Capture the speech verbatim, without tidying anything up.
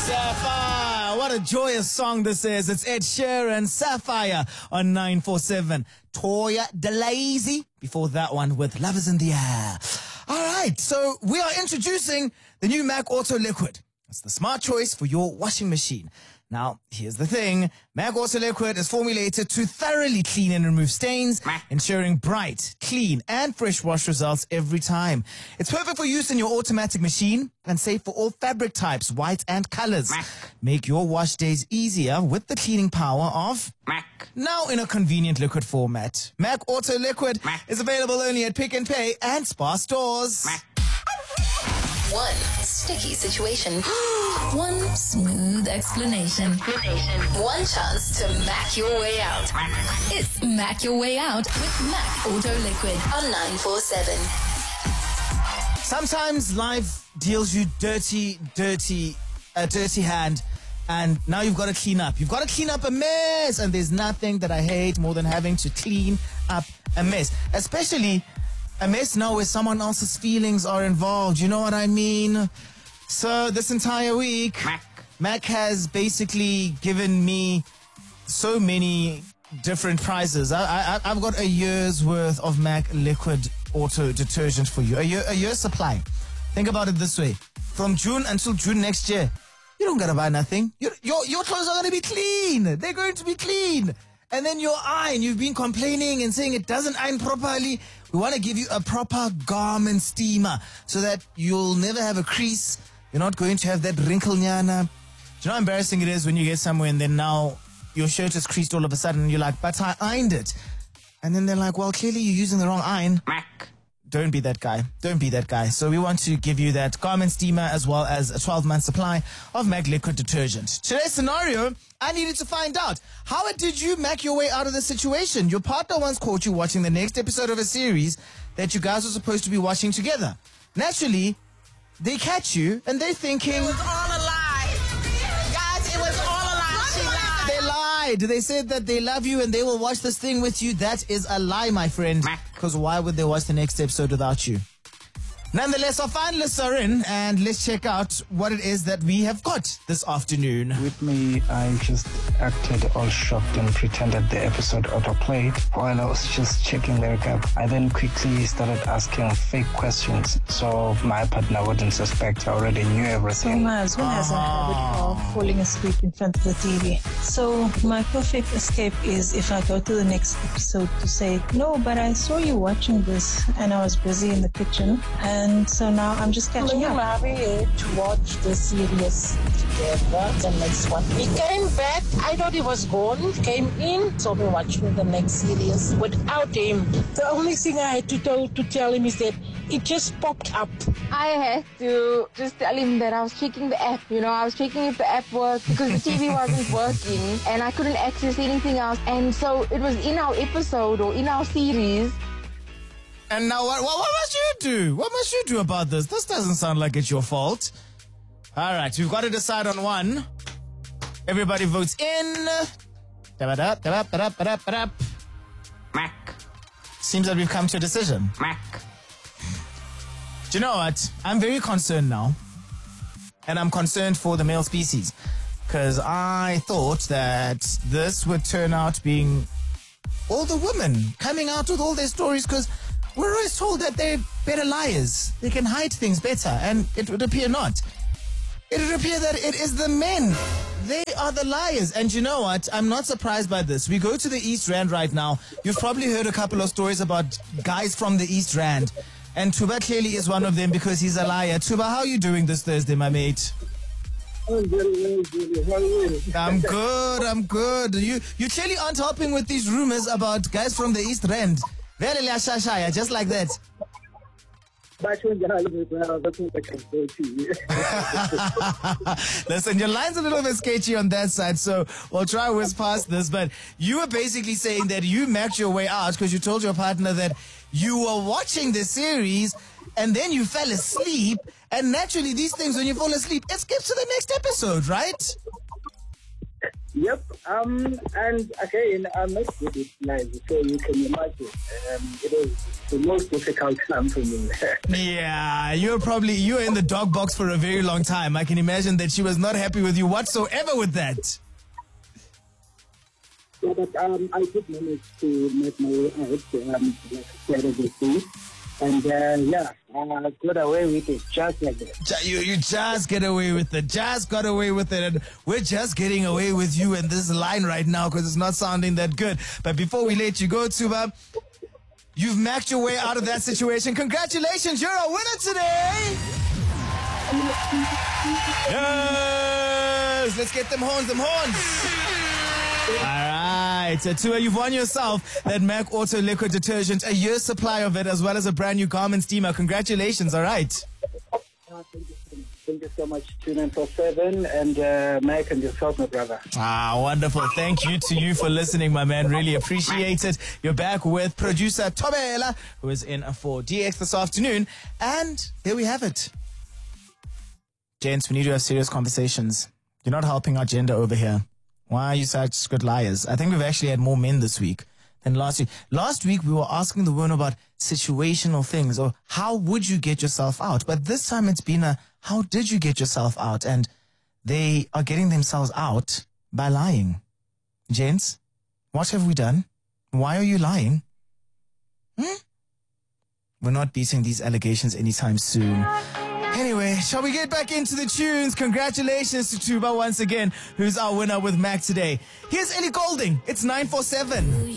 Sapphire, what a joyous song this is. It's Ed Sheeran, Sapphire on nine four seven. Toya DeLazy before that one with Love Is in the Air. All right, so we are introducing the new Mac Auto Liquid. It's the smart choice for your washing machine. Now, here's the thing. Mac Auto Liquid is formulated to thoroughly clean and remove stains, ensuring bright, clean, and fresh wash results every time. It's perfect for use in your automatic machine and safe for all fabric types, white and colors. Make your wash days easier with the cleaning power of Mac. Now in a convenient liquid format. Mac Auto Liquid Mac. is available only at Pick and Pay and Spar stores. Mac. One sticky situation. One smooth explanation. One chance to Mac your way out. It's Mac Your Way Out with Mac Auto Liquid on nine four seven. Sometimes life deals you dirty, dirty, a dirty hand, and now you've got to clean up. You've got to clean up a mess, and there's nothing that I hate more than having to clean up a mess, especially a mess now where someone else's feelings are involved. You know what I mean? So this entire week, Mac, Mac has basically given me so many different prizes. I, I, I've got a year's worth of Mac liquid auto detergent for you. A year, a year's supply. Think about it this way. From June until June next year, you don't gotta buy nothing. You, your, your clothes are gonna be clean. They're going to be clean. And then your iron, you've been complaining and saying it doesn't iron properly. We want to give you a proper garment steamer so that you'll never have a crease. You're not going to have that wrinkle nyana. Do you know how embarrassing it is when you get somewhere and then now your shirt is creased all of a sudden and you're like, but I ironed it. And then they're like, well, clearly you're using the wrong iron. Mac. Don't be that guy. Don't be that guy. So we want to give you that garment steamer as well as a twelve-month supply of Mac liquid detergent. Today's scenario, I needed to find out, how did you Mac your way out of the situation? Your partner once caught you watching the next episode of a series that you guys were supposed to be watching together. Naturally, they catch you and they're thinking, it was all a lie. Guys, it was all a lie. She lied. They lied. They said that they love you and they will watch this thing with you. That is a lie, my friend. Because why would they watch the next episode without you? Nonetheless, our finalists are in, and let's check out what it is that we have got this afternoon. With me, I just acted all shocked and pretended the episode autoplayed while I was just checking the recap. I then quickly started asking fake questions so my partner wouldn't suspect I already knew everything. So my husband has a habit of falling asleep in front of the T V. So my perfect escape is if I go to the next episode to say, no, but I saw you watching this and I was busy in the kitchen. And And so now I'm just catching up. We married to watch the series together, the next one. He came back, I thought he was gone, came in, so we watching the next series without him. The only thing I had to tell, to tell him is that it just popped up. I had to just tell him that I was checking the app, you know, I was checking if the app worked because the T V wasn't working and I couldn't access anything else. And so it was in our episode or in our series. And now what, what, what must you do? What must you do about this? This doesn't sound like it's your fault. All right, we've got to decide on one. Everybody votes in. Mac. Seems that we've come to a decision. Mac. Do you know what? I'm very concerned now. And I'm concerned for the male species. Because I thought that this would turn out being all the women coming out with all their stories because we're always told that they're better liars. They can hide things better, and it would appear not. It would appear that it is the men. They are the liars. And you know what? I'm not surprised by this. We go to the East Rand right now. You've probably heard a couple of stories about guys from the East Rand. And Tuba clearly is one of them because he's a liar. Tuba, how are you doing this Thursday, my mate? I'm very well, Julie. How are you? I'm good, I'm good. You you clearly aren't helping with these rumors about guys from the East Rand. Very shashaya, just like that. Listen, your line's a little bit sketchy on that side, so we'll try to whiz past this. But you were basically saying that you mapped your way out because you told your partner that you were watching the series and then you fell asleep. And naturally, these things, when you fall asleep, it skips to the next episode, right? Yep. Um. And again, I'm not good at life, so you can imagine. Um. It was the most difficult time for me. Yeah, you're probably, you were in the dog box for a very long time. I can imagine that she was not happy with you whatsoever with that. Yeah, but um, I did manage to make my way out. Um, like everything. And uh, yeah, I got away with it just like that. You, you just get away with it. Just got away with it. And we're just getting away with you in this line right now because it's not sounding that good. But before we let you go, Tuba, you've macked your way out of that situation. Congratulations, you're a winner today. Yes, let's get them horns, them horns. All right, so Tua, you've won yourself that Mac Auto Liquid Detergent, a year's supply of it, as well as a brand new garment steamer. Congratulations, all right. Oh, thank you so much. Thank you so much, two nine four seven, and uh, Mike and yourself, my brother. Ah, wonderful. Thank you to you for listening, my man. Really appreciate it. You're back with producer Tobela, who is in for D X this afternoon. And there we have it. Gents, we need to have serious conversations. You're not helping our gender over here. Why are you such good liars? I think we've actually had more men this week than last week. Last week, we were asking the women about situational things or how would you get yourself out? But this time it's been a, how did you get yourself out? And they are getting themselves out by lying. Gents, what have we done? Why are you lying? Hmm? We're not beating these allegations anytime soon. Anyway, shall we get back into the tunes? Congratulations to Tuba once again, who's our winner with Mac today. Here's Ellie Golding. It's nine four seven.